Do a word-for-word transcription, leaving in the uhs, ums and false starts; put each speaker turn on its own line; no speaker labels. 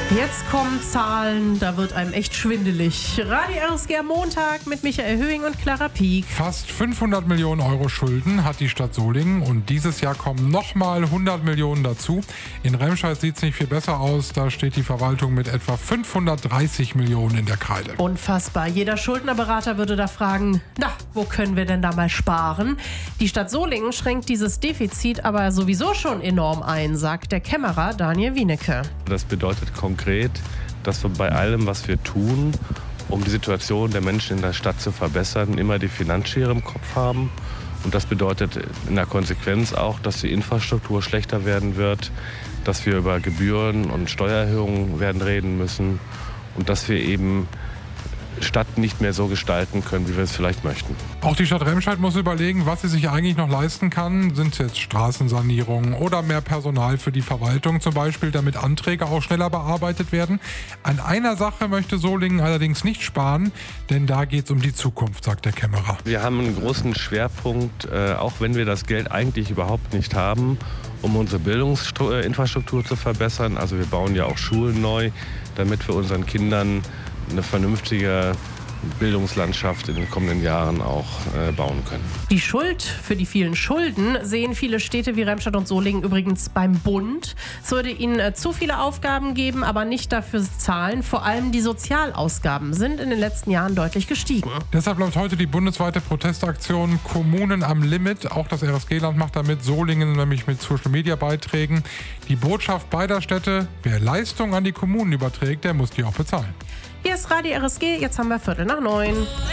Jetzt kommen Zahlen, da wird einem echt schwindelig. Radio R S G am Montag mit Michael Höhing und Clara Pieck.
Fast fünfhundert Millionen Euro Schulden hat die Stadt Solingen und dieses Jahr kommen nochmal hundert Millionen dazu. In Remscheid sieht es nicht viel besser aus, da steht die Verwaltung mit etwa fünfhundertdreißig Millionen in der Kreide.
Unfassbar. Jeder Schuldnerberater würde da fragen, na, wo können wir denn da mal sparen? Die Stadt Solingen schränkt dieses Defizit aber sowieso schon enorm ein, sagt der Kämmerer Daniel Wienecke.
Das bedeutet konkret, dass wir bei allem, was wir tun, um die Situation der Menschen in der Stadt zu verbessern, immer die Finanzschere im Kopf haben. Und das bedeutet in der Konsequenz auch, dass die Infrastruktur schlechter werden wird, dass wir über Gebühren und Steuererhöhungen werden reden müssen und dass wir eben Stadt nicht mehr so gestalten können, wie wir es vielleicht möchten.
Auch die Stadt Remscheid muss überlegen, was sie sich eigentlich noch leisten kann. Sind es jetzt Straßensanierungen oder mehr Personal für die Verwaltung zum Beispiel, damit Anträge auch schneller bearbeitet werden? An einer Sache möchte Solingen allerdings nicht sparen, denn da geht es um die Zukunft, sagt der Kämmerer.
Wir haben einen großen Schwerpunkt, äh, auch wenn wir das Geld eigentlich überhaupt nicht haben, um unsere Bildungsinfrastruktur zu verbessern. Also wir bauen ja auch Schulen neu, damit wir unseren Kindern eine vernünftige Bildungslandschaft in den kommenden Jahren auch äh, bauen können.
Die Schuld für die vielen Schulden sehen viele Städte wie Remscheid und Solingen übrigens beim Bund. Es würde ihnen äh, zu viele Aufgaben geben, aber nicht dafür zahlen. Vor allem die Sozialausgaben sind in den letzten Jahren deutlich gestiegen.
Deshalb läuft heute die bundesweite Protestaktion Kommunen am Limit. Auch das R S G-Land macht damit, Solingen nämlich mit Social-Media-Beiträgen. Die Botschaft beider Städte: Wer Leistungen an die Kommunen überträgt, der muss die auch bezahlen.
Hier ist Radio R S G, jetzt haben wir Viertel nach neun.